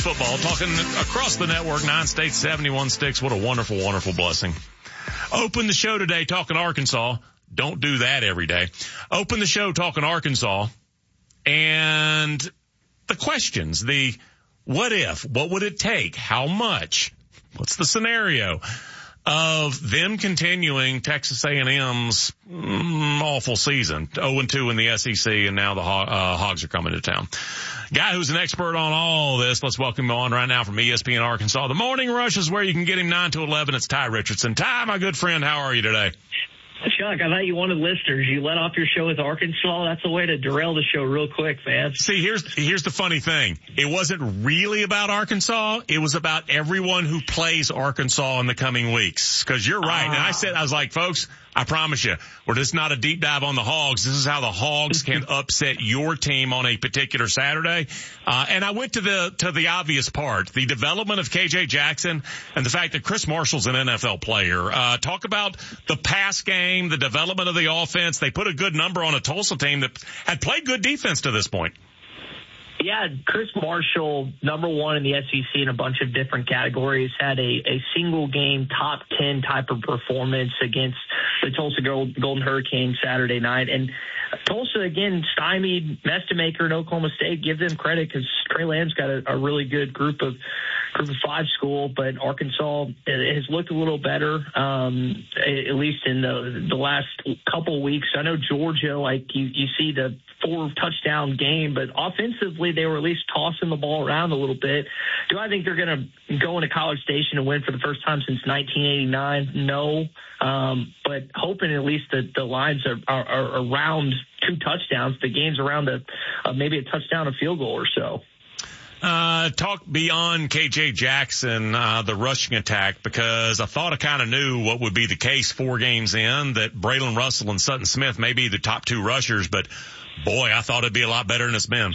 Football, talking across the network, 9 states, 71 sticks. What a wonderful, wonderful blessing. Open the show today talking Arkansas. Don't do that every day. Open the show talking Arkansas. And the questions, the what if, what would it take, how much, what's the scenario of them continuing Texas A&M's awful season, 0-2 in the SEC, and now the Hogs are coming to town. Guy who's an expert on all this, let's welcome him on right now from ESPN Arkansas. The Morning Rush is where you can get him 9 to 11. It's Ty Richardson. Ty, my good friend, how are you today? Chuck, I thought you wanted listeners. You let off your show with Arkansas. That's a way to derail the show real quick, man. See, here's the funny thing. It wasn't really about Arkansas. It was about everyone who plays Arkansas in the coming weeks. Because you're right. And I was like, folks, I promise you, we're just not a deep dive on the Hogs. This is how the Hogs can upset your team on a particular Saturday. And I went to the obvious part, the development of KJ Jackson and the fact that Chris Marshall's an NFL player. Talk about the pass game, the development of the offense. They put a good number on a Tulsa team that had played good defense to this point. Yeah, Chris Marshall, number one in the SEC in a bunch of different categories, had a single game top 10 type of performance against the Tulsa Golden Hurricanes Saturday night. And Tulsa, again, stymied Mestamaker and Oklahoma State. Give them credit because Trey Lamb's got a really good group of five school, but Arkansas has looked a little better, at least in the last couple of weeks. I know Georgia, like you see the 4-touchdown game, but offensively they were at least tossing the ball around a little bit. Do I think they're going to go into College Station and win for the first time since 1989? No. But hoping at least that the lines are around 2 touchdowns. The game's around maybe a touchdown, a field goal or so. Talk beyond KJ Jackson, the rushing attack, because I thought I kind of knew what would be the case 4 games in, that Braylon Russell and Sutton Smith may be the top 2 rushers, but boy, I thought it'd be a lot better than it's been.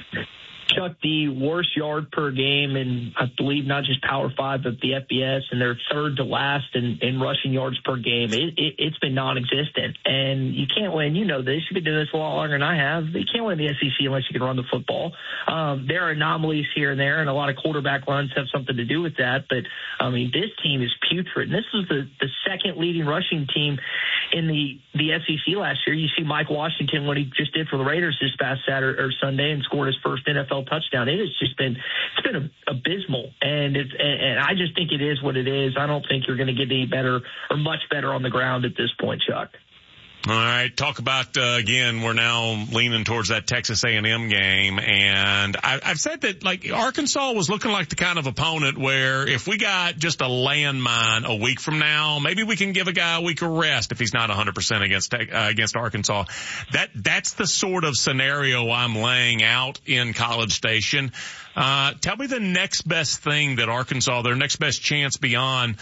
Chuck, the worst yard per game, and I believe not just Power 5, but the FBS, and they're third to last in rushing yards per game. It's been non-existent, and you can't win. You know this. You've been doing this a lot longer than I have. You can't win the SEC unless you can run the football. There are anomalies here and there, and a lot of quarterback runs have something to do with that. But, I mean, this team is putrid. And this was the second leading rushing team in the SEC last year. You see Mike Washington, what he just did for the Raiders this past Saturday or Sunday, and scored his first NFL touchdown. It's been abysmal, and I just think it is what it is. I don't think you're going to get any better or much better on the ground at this point, Chuck. All right, talk about, again, we're now leaning towards that Texas A&M game, and I've said that, like, Arkansas was looking like the kind of opponent where if we got just a landmine a week from now, maybe we can give a guy a week of rest if he's not 100% against Arkansas. That's the sort of scenario I'm laying out in College Station. Tell me the next best thing that Arkansas, their next best chance beyond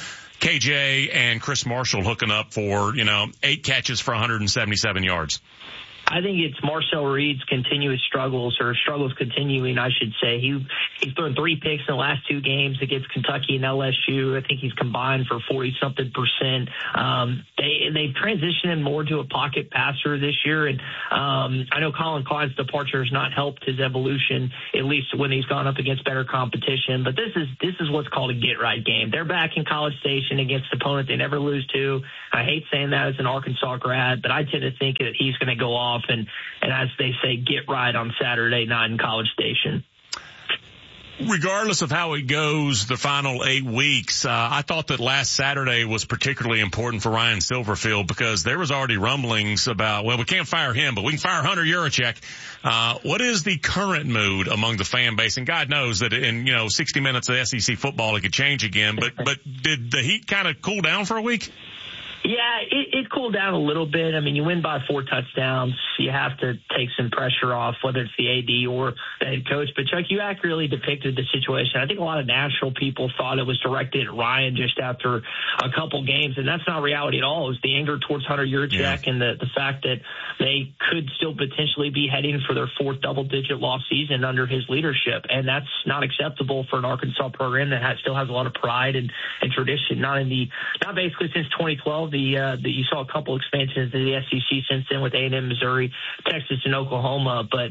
KJ and Chris Marshall hooking up for, 8 catches for 177 yards. I think it's Marcel Reed's continuous struggles continuing, I should say. He's thrown 3 picks in the last 2 games against Kentucky and LSU. I think he's combined for 40-something%. They've transitioned him more to a pocket passer this year, and I know Colin Klein's departure has not helped his evolution, at least when he's gone up against better competition. But this is what's called a get-right game. They're back in College Station against an opponent they never lose to. I hate saying that as an Arkansas grad, but I tend to think that he's going to go off and as they say, get right on Saturday night in College Station. Regardless of how it goes the final 8 weeks, I thought that last Saturday was particularly important for Ryan Silverfield because there was already rumblings about, well, we can't fire him, but we can fire Hunter Yurachek. What is the current mood among the fan base? And God knows that in, 60 minutes of SEC football, it could change again. But did the heat kind of cool down for a week? Yeah, it cooled down a little bit. I mean, you win by 4 touchdowns. You have to take some pressure off, whether it's the AD or the head coach. But, Chuck, you accurately depicted the situation. I think a lot of national people thought it was directed at Ryan just after a couple games, and that's not reality at all. It was the anger towards Hunter Yurachek and the fact that they could still potentially be heading for their 4th double-digit loss season under his leadership, and that's not acceptable for an Arkansas program that still has a lot of pride and tradition. Not basically since 2012 you saw a couple expansions to the SEC since then with A&M, Missouri, Texas, and Oklahoma. But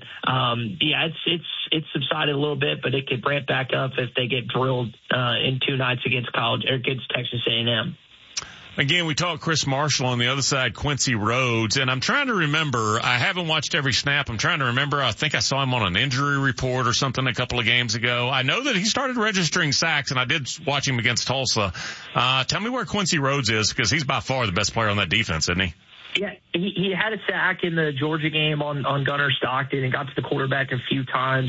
it's subsided a little bit, but it could ramp back up if they get drilled in 2 nights against Texas A&M. Again, we talked Chris Marshall, on the other side, Quincy Rhodes, and I'm trying to remember, I haven't watched every snap. I'm trying to remember, I think I saw him on an injury report or something a couple of games ago. I know that he started registering sacks, and I did watch him against Tulsa. Tell me where Quincy Rhodes is, because he's by far the best player on that defense, isn't he? Yeah, he had a sack in the Georgia game on Gunnar Stockton and got to the quarterback a few times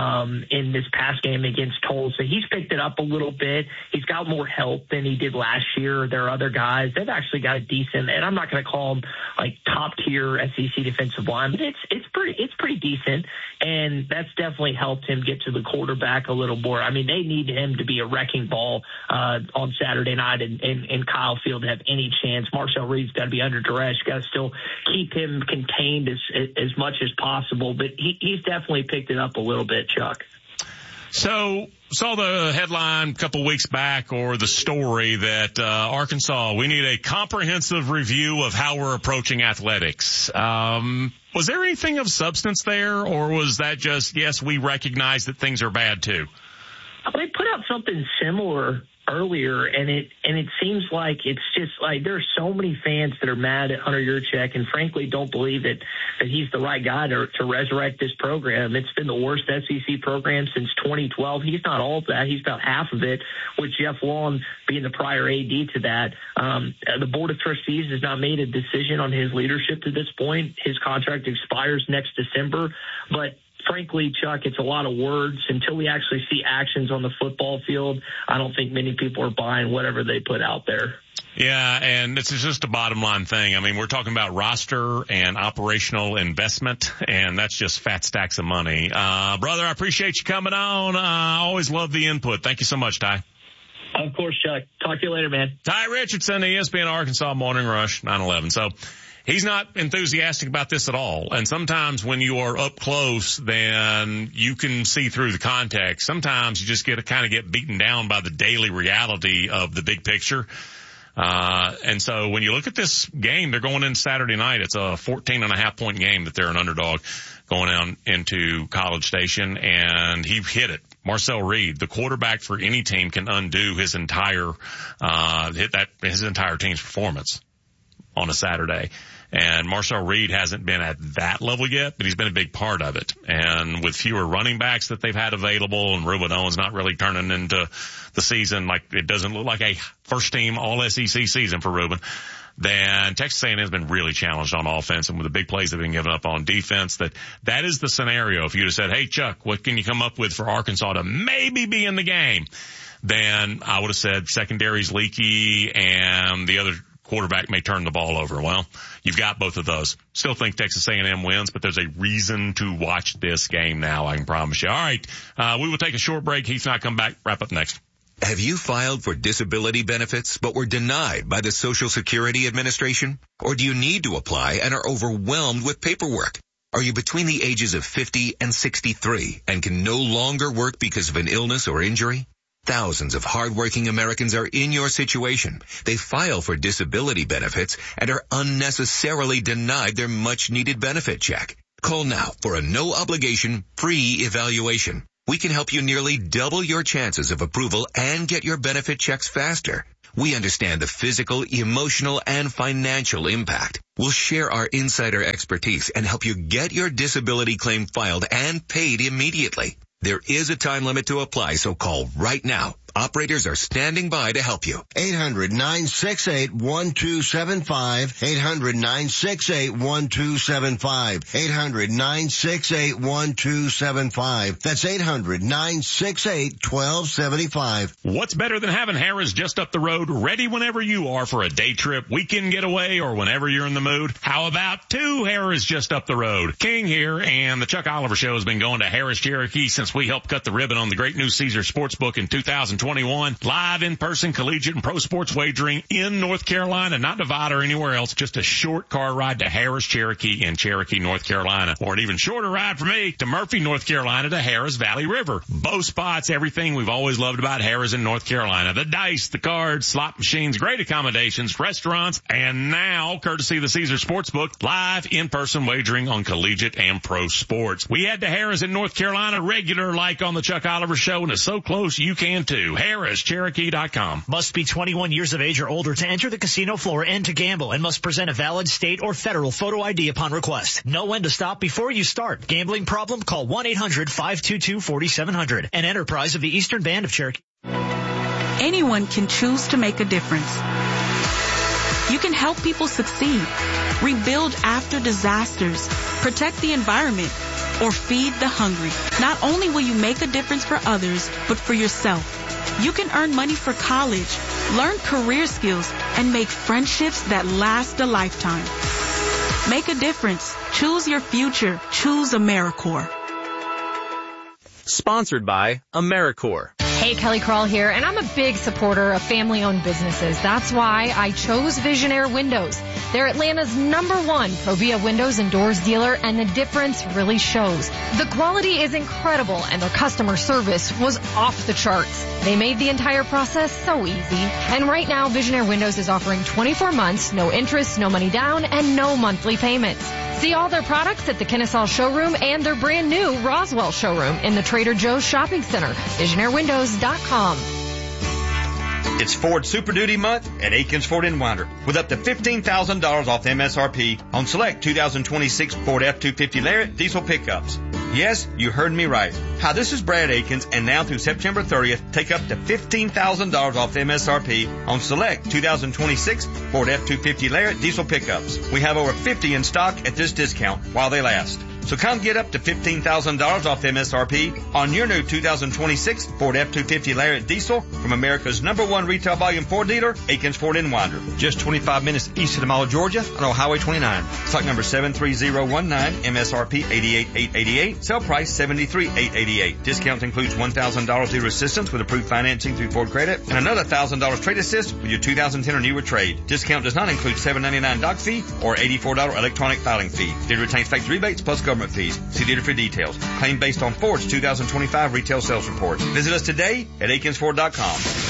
in this past game against Tulsa. He's picked it up a little bit. He's got more help than he did last year. There are other guys. They've actually got a decent, and I'm not going to call him like top tier SEC defensive line, but it's pretty decent, and that's definitely helped him get to the quarterback a little more. I mean, they need him to be a wrecking ball on Saturday night in Kyle Field to have any chance. Marcel Reed's got to be under duress. Got to still keep him contained as much as possible, but he's definitely picked it up a little bit, Chuck. So, saw the headline a couple weeks back, or the story that Arkansas, we need a comprehensive review of how we're approaching athletics. Was there anything of substance there, or was that just, yes, we recognize that things are bad too? They put out something similar earlier, and it seems like it's just like there are so many fans that are mad at Hunter Yurachek and frankly don't believe that he's the right guy to resurrect this program. It's been the worst SEC program since 2012. He's not all of that. He's about half of it, with Jeff Long being the prior AD to that. The Board of Trustees has not made a decision on his leadership to this point. His contract expires next December, but frankly, Chuck, it's a lot of words. Until we actually see actions on the football field, I don't think many people are buying whatever they put out there. Yeah, and it's just a bottom line thing. I mean, we're talking about roster and operational investment, and that's just fat stacks of money. Brother, I appreciate you coming on. I always love the input. Thank you so much, Ty. Of course, Chuck. Talk to you later, man. Ty Richardson, ESPN Arkansas Morning Rush, 9/11. So he's not enthusiastic about this at all. And sometimes when you are up close, then you can see through the context. Sometimes you just get beaten down by the daily reality of the big picture. And so when you look at this game, they're going in Saturday night. It's a 14.5-point game that they're an underdog going down into College Station, and he hit it. Marcel Reed, the quarterback for any team, can undo his entire team's performance on a Saturday. And Marcel Reed hasn't been at that level yet, but he's been a big part of it. And with fewer running backs that they've had available, and Ruben Owens not really turning into the season, like it doesn't look like a first team all SEC season for Ruben, then Texas A&M has been really challenged on offense, and with the big plays that have been given up on defense, that is the scenario. If you'd have said, hey, Chuck, what can you come up with for Arkansas to maybe be in the game? Then I would have said secondary's leaky and the other quarterback may turn the ball over. Well, you've got both of those. Still think Texas A&M wins, but there's a reason to watch this game now, I can promise you. All right, we will take a short break. Heath and I come back, wrap up next. Have you filed for disability benefits but were denied by the Social Security Administration? Or do you need to apply and are overwhelmed with paperwork? Are you between the ages of 50 and 63 and can no longer work because of an illness or injury? Thousands of hardworking Americans are in your situation. They file for disability benefits and are unnecessarily denied their much-needed benefit check. Call now for a no-obligation, free evaluation. We can help you nearly double your chances of approval and get your benefit checks faster. We understand the physical, emotional, and financial impact. We'll share our insider expertise and help you get your disability claim filed and paid immediately. There is a time limit to apply, so call right now. Operators are standing by to help you. 800-968-1275. 800-968-1275. 800-968-1275. That's 800-968-1275. What's better than having Harrah's just up the road, ready whenever you are for a day trip, weekend getaway, or whenever you're in the mood? How about two Harrah's just up the road? King here, and the Chuck Oliver Show has been going to Harrah's Cherokee since we helped cut the ribbon on the great new Caesars Sportsbook in 2012. 2021. Live in-person collegiate and pro sports wagering in North Carolina, not Nevada or anywhere else. Just a short car ride to Harris Cherokee in Cherokee, North Carolina. Or an even shorter ride for me to Murphy, North Carolina to Harris Valley River. Both spots, everything we've always loved about Harris in North Carolina. The dice, the cards, slot machines, great accommodations, restaurants, and now, courtesy of the Caesar Sportsbook, live in-person wagering on collegiate and pro sports. We head to Harris in North Carolina, regular like on the Chuck Oliver Show, and it's so close you can too. HarrisCherokee.com. Must be 21 years of age or older to enter the casino floor and to gamble, and must present a valid state or federal photo ID upon request. Know when to stop before you start. Gambling problem? Call 1-800-522-4700. An enterprise of the Eastern Band of Cherokee. Anyone can choose to make a difference. You can help people succeed, rebuild after disasters, protect the environment, or feed the hungry. Not only will you make a difference for others, but for yourself. You can earn money for college, learn career skills, and make friendships that last a lifetime. Make a difference. Choose your future. Choose AmeriCorps. Sponsored by AmeriCorps. Hey, Kelly Crawl here, and I'm a big supporter of family-owned businesses. That's why I chose Visionaire Windows. They're Atlanta's #1 Provia windows and doors dealer, and the difference really shows. The quality is incredible, and their customer service was off the charts. They made the entire process so easy. And right now, Visionaire Windows is offering 24 months, no interest, no money down, and no monthly payments. See all their products at the Kennesaw showroom and their brand new Roswell showroom in the Trader Joe's Shopping Center. VisionaireWindows.com. It's Ford Super Duty month at Aikens Ford in Winder with up to $15,000 off MSRP on select 2026 Ford F-250 Lariat diesel pickups. Yes, you heard me right. Hi, this is Brad Aikens, and now through September 30th, take up to $15,000 off MSRP on select 2026 Ford F-250 Lariat diesel pickups. We have over 50 in stock at this discount while they last. So come get up to $15,000 off MSRP on your new 2026 Ford F-250 Lariat diesel from America's #1 retail volume Ford dealer, Aikens Ford in Winder. Just 25 minutes east of the Mall of Georgia on Highway 29. Stock number 73019, MSRP $88,888, sale price $73,888. Discount includes $1,000 dealer assistance with approved financing through Ford Credit and another $1,000 trade assist with your 2010 or newer trade. Discount does not include $7.99 doc fee or $84 electronic filing fee. Dealer retains factory rebates plus government fees. See dealer for details. Claim based on Ford's 2025 retail sales report. Visit us today at AikensFord.com.